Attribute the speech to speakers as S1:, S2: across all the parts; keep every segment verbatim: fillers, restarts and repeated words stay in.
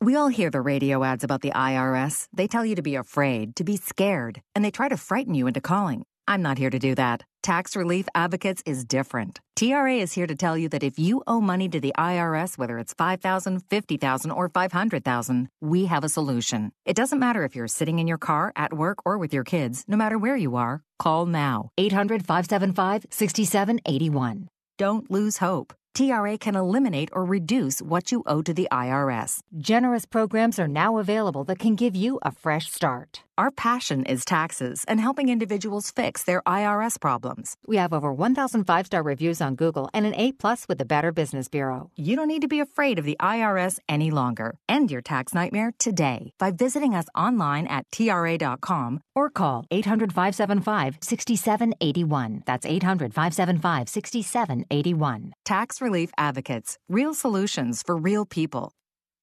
S1: We all hear the radio ads about the I R S. They tell you to be afraid, to be scared, and they try to frighten you into calling. I'm not here to do that. Tax Relief Advocates is different. T R A is here to tell you that if you owe money to the I R S, whether it's five thousand dollars, fifty thousand dollars, or five hundred thousand dollars, we have a solution. It doesn't matter if you're sitting in your car, at work, or with your kids. No matter where you are, call now. eight hundred, five seven five, six seven eight one. Don't lose hope. T R A can eliminate or reduce what you owe to the I R S. Generous programs are now available that can give you a fresh start. Our passion is taxes and helping individuals fix their I R S problems. We have over one thousand five-star reviews on Google and an A plus with the Better Business Bureau. You don't need to be afraid of the I R S any longer. End your tax nightmare today by visiting us online at T R A dot com or call eight hundred, five seven five, six seven eight one. That's eight hundred, five seven five, six seven eight one. Tax Relief Advocates. Real solutions for real people.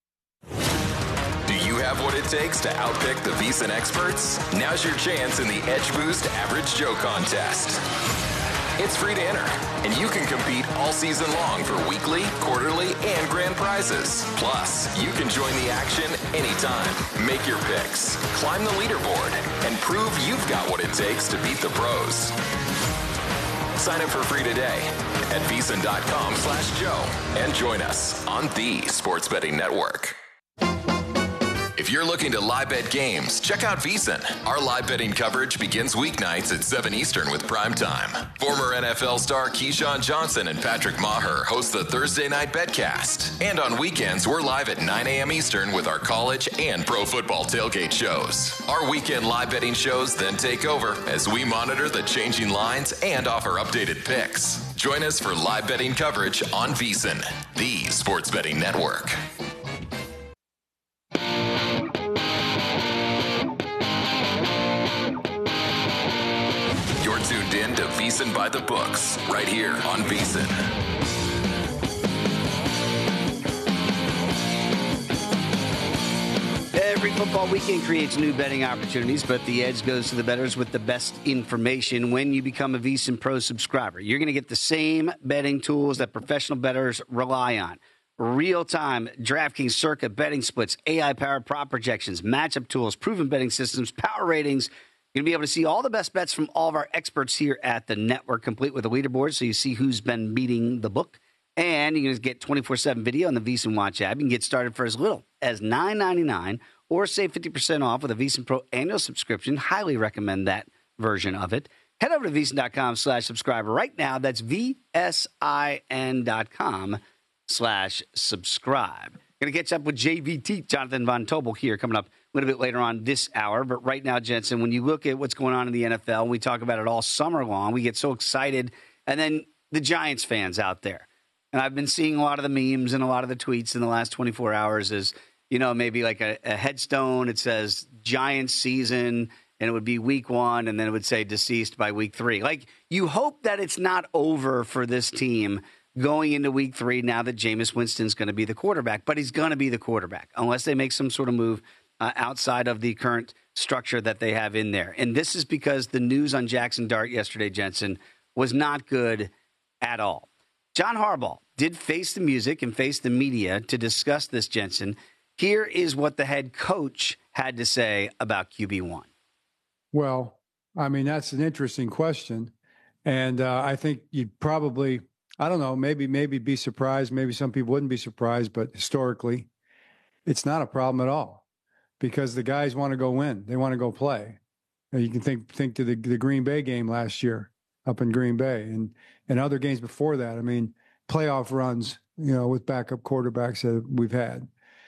S2: Do you have what it takes to outpick the VEASAN experts? Now's your chance in the Edge Boost Average Joe contest. It's free to enter, and you can compete all season long for weekly, quarterly, and grand prizes. Plus, you can join the action anytime. Make your picks, climb the leaderboard, and prove you've got what it takes to beat the pros. Sign up for free today at VEASAN dot com slash Joe and join us on the Sports Betting Network. If you're looking to live bet games, check out VEASAN. Our live betting coverage begins weeknights at seven Eastern with Prime Time. Former N F L star Keyshawn Johnson and Patrick Maher host the Thursday Night Betcast. And on weekends, we're live at nine a.m. Eastern with our college and pro football tailgate shows. Our weekend live betting shows then take over as we monitor the changing lines and offer updated picks. Join us for live betting coverage on VEASAN, the Sports Betting Network. Tuned in to VEASAN by the Books, right here on VEASAN.
S3: Every football weekend creates new betting opportunities, but the edge goes to the bettors with the best information. When you become a VEASAN Pro subscriber, you're going to get the same betting tools that professional bettors rely on. Real-time DraftKings Circa betting splits, A I-powered prop projections, matchup tools, proven betting systems, power ratings. You're going to be able to see all the best bets from all of our experts here at the network, complete with a leaderboard, so you see who's been beating the book. And you're going to get twenty-four seven video on the VEASAN Watch app. You can get started for as little as nine ninety-nine or save fifty percent off with a VEASAN Pro annual subscription. Highly recommend that version of it. Head over to VEASAN dot com slash subscriber right now. That's V S I N dot com slash subscribe. Going to catch up with J V T, Jonathan Von Tobel, here coming up a little bit later on this hour. But right now, Jensen, when you look at what's going on in the N F L, we talk about it all summer long. We get so excited. And then the Giants fans out there. And I've been seeing a lot of the memes and a lot of the tweets in the last twenty-four hours is, you know, maybe like a, a headstone. It says Giants season, and it would be week one, and then it would say deceased by week three. Like, you hope that it's not over for this team going into week three now that Jameis Winston's going to be the quarterback. But he's going to be the quarterback unless they make some sort of move Uh, outside of the current structure that they have in there. And this is because the news on Jackson Dart yesterday, Jensen, was not good at all. John Harbaugh did face the music and face the media to discuss this, Jensen. Here is what the head coach had to say about Q B one.
S4: Well, I mean, that's an interesting question. And uh, I think you'd probably, I don't know, maybe, maybe be surprised. Maybe some people wouldn't be surprised, but historically, it's not a problem at all. Because the guys want to go win. They want to go play. And you can think think to the, the Green Bay game last year up in Green Bay and, and other games before that. I mean, playoff runs, you know, with backup quarterbacks that we've had.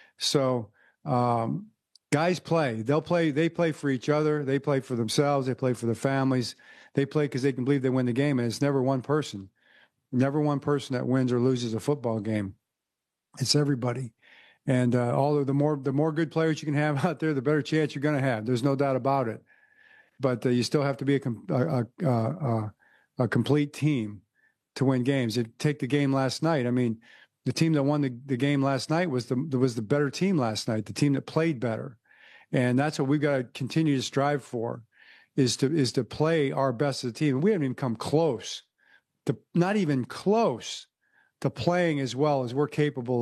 S4: So um, guys play. They'll play. They play for each other. They play for themselves. They play for their families. They play because they can believe they win the game. And it's never one person. Never one person that wins or loses a football game. It's everybody. And uh, all of the more the more good players you can have out there, the better chance you're going to have. There's no doubt about it. But uh, you still have to be a, a, a, a, a complete team to win games. It, take the game last night. I mean, the team that won the, the game last night was the was the better team last night. The team that played better, and that's what we've got to continue to strive for, is to is to play our best as a team. And we haven't even come close to not even close to playing as well as we're capable